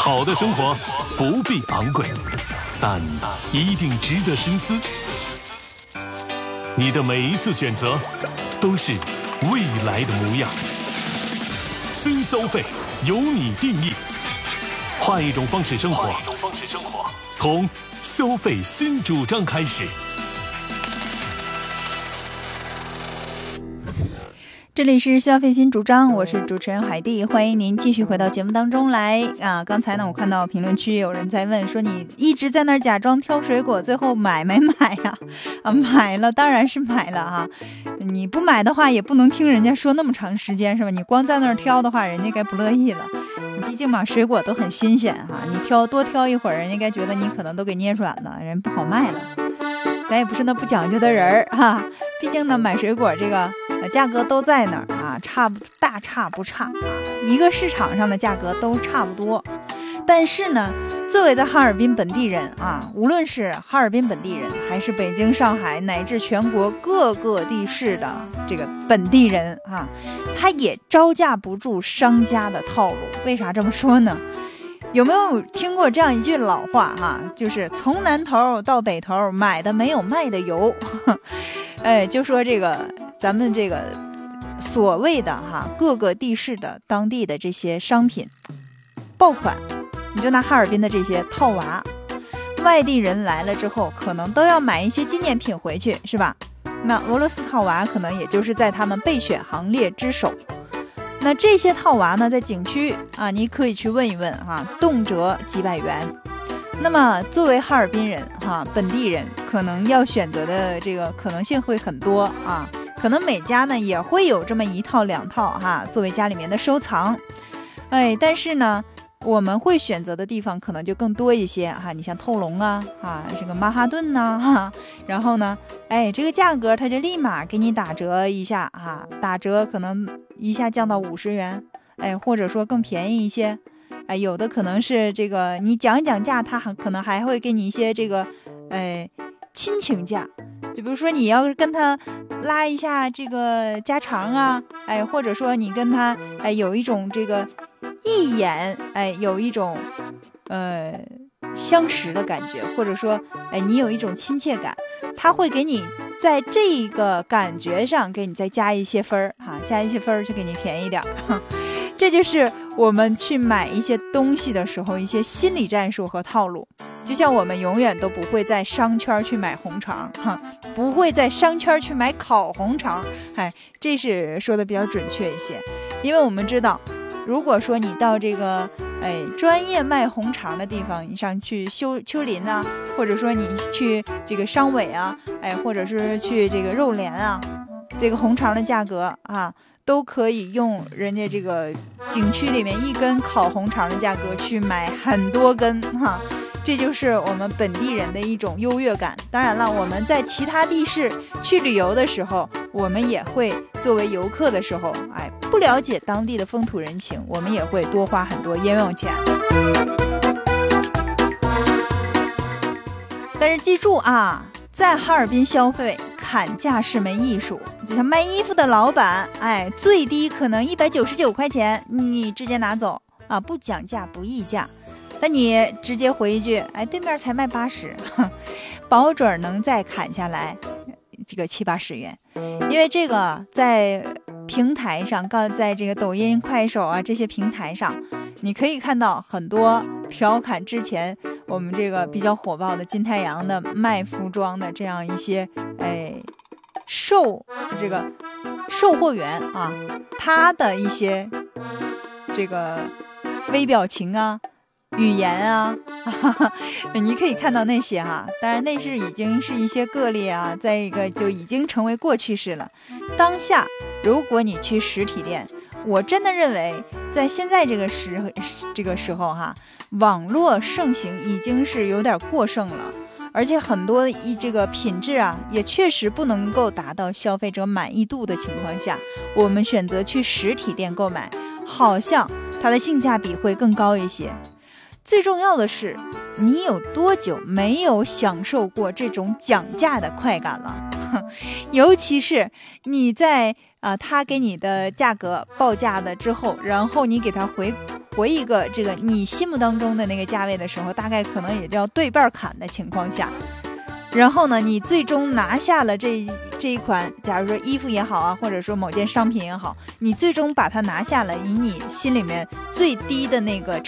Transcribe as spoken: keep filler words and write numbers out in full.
好的生活不必昂贵，但一定值得深思。你的每一次选择都是未来的模样。新消费由你定义，换一种方式生活，从消费新主张开始。 这里是消费新主张，我是主持人海蒂，欢迎您继续回到节目当中来啊！刚才呢，我看到评论区有人在问说，你一直在那儿假装挑水果，最后买没买呀？啊，买了，当然是买了哈。你不买的话，也不能听人家说那么长时间是吧？你光在那儿挑的话，人家该不乐意了。毕竟嘛，水果都很新鲜哈，你挑多挑一会儿，人家该觉得你可能都给捏软了，人不好卖了。咱也不是那不讲究的人儿哈，毕竟呢，买水果这个。价格都在那儿啊，差不大差不差啊，一个市场上的价格都差不多。但是呢，作为在哈尔滨本地人啊，无论是哈尔滨本地人，还是北京、上海乃至全国各个地市的这个本地人啊，他也招架不住商家的套路。为啥这么说呢？有没有听过这样一句老话哈、啊？就是从南头到北头，买的没有卖的有。哎，就说这个咱们这个所谓的哈各个地市的当地的这些商品爆款，你就拿哈尔滨的这些套娃，外地人来了之后可能都要买一些纪念品回去，是吧？那俄罗斯套娃可能也就是在他们备选行列之首。那这些套娃呢，在景区啊，你可以去问一问哈，动辄几百元。那么作为哈尔滨人哈，本地人可能要选择的这个可能性会很多啊，可能每家呢也会有这么一套两套哈，作为家里面的收藏。哎，但是呢，我们会选择的地方可能就更多一些哈，你像透龙啊，啊这个曼哈顿呐、啊、哈，然后呢，哎这个价格它就立马给你打折一下哈，打折可能一下降到五十元，哎或者说更便宜一些。哎，有的可能是这个，你讲一讲价，他还可能还会给你一些这个，哎，亲情价。就比如说你要是跟他拉一下这个家常啊，哎，或者说你跟他哎有一种这个一眼，哎，有一种呃相识的感觉，或者说哎你有一种亲切感，他会给你在这个感觉上给你再加一些分儿哈，加一些分儿就给你便宜点儿。这就是我们去买一些东西的时候一些心理战术和套路。就像我们永远都不会在商圈去买红肠哈，不会在商圈去买烤红肠，哎，这是说的比较准确一些。因为我们知道，如果说你到这个哎专业卖红肠的地方，你上去修丘林啊，或者说你去这个商委啊，哎，或者是去这个肉联啊，这个红肠的价格啊，都可以用人家这个景区里面一根烤红肠的价格去买很多根哈，这就是我们本地人的一种优越感。当然了，我们在其他地市去旅游的时候，我们也会作为游客的时候，哎，不了解当地的风土人情，我们也会多花很多冤枉钱。但是记住啊，在哈尔滨消费砍价是门艺术，就像卖衣服的老板，哎，最低可能一百九十九块钱，你直接拿走啊，不讲价不议价。那你直接回一句，哎，对面才卖八十，保准能再砍下来这个七八十元。因为这个在平台上，刚在这个抖音、快手啊这些平台上，你可以看到很多调侃之前我们这个比较火爆的金太阳的卖服装的这样一些哎售这个售货员啊，他的一些这个微表情啊、语言啊，哈哈，你可以看到那些哈，当然那是已经是一些个例啊，再一个就已经成为过去式了。当下如果你去实体店，我真的认为在现在这个时这个时候哈，网络盛行已经是有点过剩了，而且很多一这个品质啊，也确实不能够达到消费者满意度的情况下，我们选择去实体店购买，好像它的性价比会更高一些。最重要的是，你有多久没有享受过这种讲价的快感了？尤其是你在啊、呃，他给你的价格报价的之后，然后你给他回回一个这个你心目当中的那个价位的时候，大概可能也就要对半砍的情况下，然后呢，你最终拿下了这这一款，假如说衣服也好啊，或者说某件商品也好，你最终把它拿下了，以你心里面最低的那个